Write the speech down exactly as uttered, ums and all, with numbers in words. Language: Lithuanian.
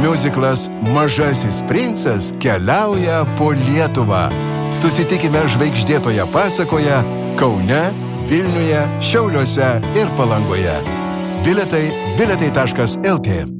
Miuziklas Mažasis princas keliauja po Lietuvą. Susitikime žvaigždėtoje pasakoje Kaune, Vilniuje, Šiauliuose ir Palangoje. Bilietai bilietai taškas el tė.